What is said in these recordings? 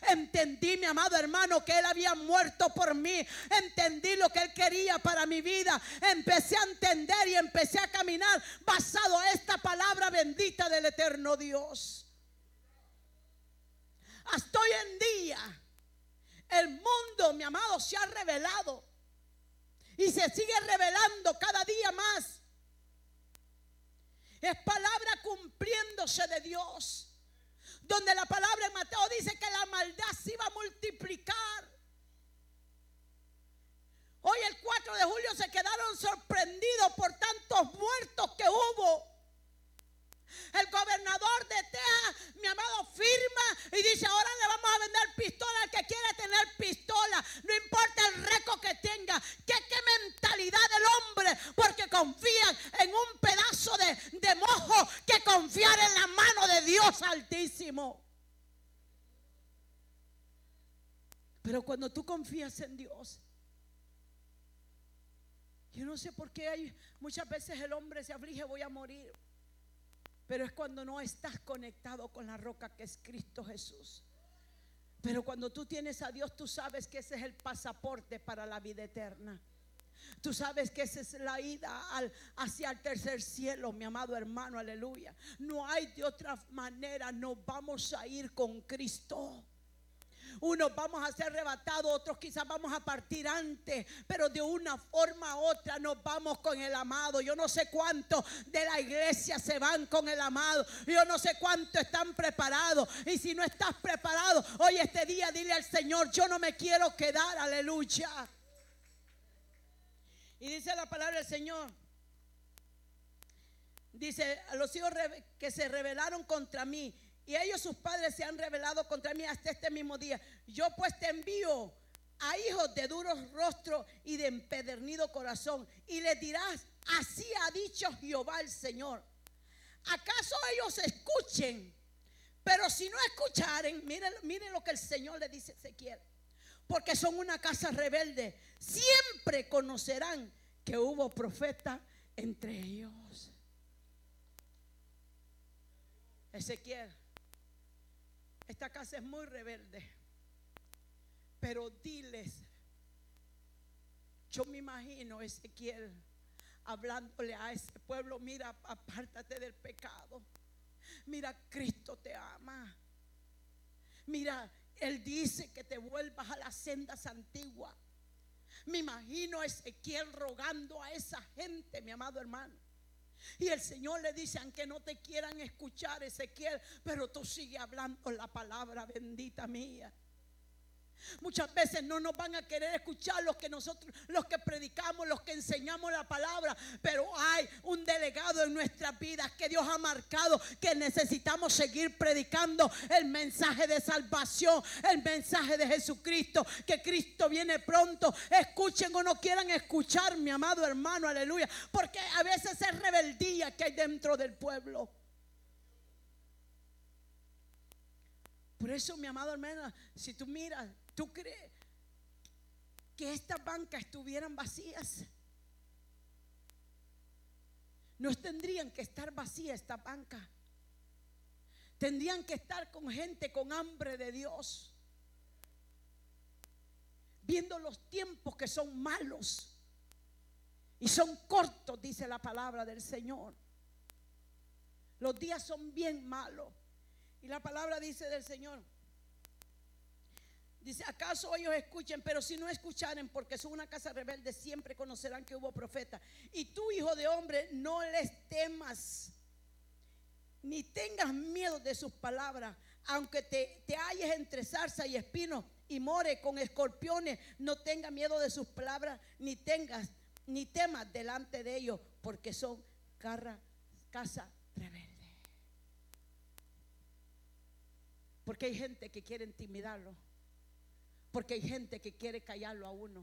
Entendí, mi amado hermano, que Él había muerto por mí. Entendí lo que Él quería para mi vida. Empecé a entender y empecé a caminar basado a esta palabra bendita del eterno Dios. Hasta hoy en día el mundo, mi amado, se ha revelado y se sigue revelando cada día más. Es palabra cumpliéndose de Dios, donde la palabra en Mateo dice que la maldad se iba a multiplicar. Hoy el 4 de julio se quedaron sorprendidos por tantos muertos que hubo. El gobernador de Texas, mi amado, firma y dice: ahora le vamos a vender pistola al que quiera tener pistola, no importa el récord que tenga. ¿Qué mentalidad del hombre? Porque confían en un pedazo de mojo que confiar en la mano de Dios Altísimo. Pero cuando tú confías en Dios, yo no sé por qué hay muchas veces el hombre se aflige: voy a morir. Pero es cuando no estás conectado con la roca que es Cristo Jesús. Pero cuando tú tienes a Dios, tú sabes que ese es el pasaporte para la vida eterna. Tú sabes que esa es la ida hacia el tercer cielo, mi amado hermano, aleluya. No hay de otra manera, nos vamos a ir con Cristo. Unos vamos a ser arrebatados, otros quizás vamos a partir antes, pero de una forma u otra nos vamos con el amado. Yo no sé cuántos de la iglesia se van con el amado. Yo no sé cuántos están preparados. Y si no estás preparado, hoy este día dile al Señor: yo no me quiero quedar, aleluya. Y dice la palabra del Señor, dice: a los hijos que se rebelaron contra mí, y ellos, sus padres, se han rebelado contra mí hasta este mismo día. Yo pues te envío a hijos de duros rostros y de empedernido corazón, y les dirás: así ha dicho Jehová el Señor. ¿Acaso ellos escuchen? Pero si no escucharen, miren lo que el Señor le dice a Ezequiel: porque son una casa rebelde, siempre conocerán que hubo profeta entre ellos. Ezequiel, esta casa es muy rebelde, pero diles. Yo me imagino Ezequiel hablándole a ese pueblo: mira, apártate del pecado. Mira, Cristo te ama. Mira, Él dice que te vuelvas a las sendas antiguas. Me imagino a Ezequiel rogando a esa gente, mi amado hermano. Y el Señor le dice: aunque no te quieran escuchar, Ezequiel, pero tú sigue hablando la palabra bendita mía. Muchas veces no nos van a querer escuchar los que predicamos, los que enseñamos la palabra, pero hay un delegado en nuestras vidas que Dios ha marcado, que necesitamos seguir predicando el mensaje de salvación, el mensaje de Jesucristo, que Cristo viene pronto. Escuchen o no quieran escuchar, mi amado hermano, aleluya, porque a veces es rebeldía que hay dentro del pueblo. Por eso, mi amado hermano, si tú miras, ¿tú crees que estas bancas estuvieran vacías? No tendrían que estar vacías estas bancas. Tendrían que estar con gente con hambre de Dios, viendo los tiempos que son malos y son cortos, dice la palabra del Señor. Los días son bien malos. Y la palabra dice del Señor, dice: ¿acaso ellos escuchen? Pero si no escucharen, porque son una casa rebelde, siempre conocerán que hubo profeta. Y tú, hijo de hombre, no les temas, ni tengas miedo de sus palabras. Aunque te halles entre zarza y espinos, y more con escorpiones, no tengas miedo de sus palabras, ni temas delante de ellos, porque son casa rebelde. Porque hay gente que quiere intimidarlo, porque hay gente que quiere callarlo a uno.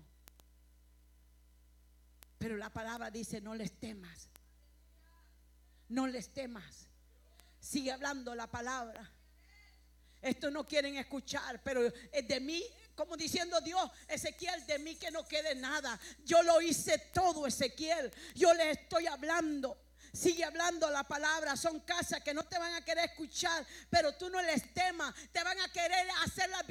Pero la palabra dice: no les temas. No les temas. Sigue hablando la palabra. Esto no quieren escuchar, pero es de mí, como diciendo Dios: Ezequiel, de mí que no quede nada. Yo lo hice todo, Ezequiel. Yo les estoy hablando. Sigue hablando la palabra. Son casas que no te van a querer escuchar, pero tú no les temas. Te van a querer hacer la vida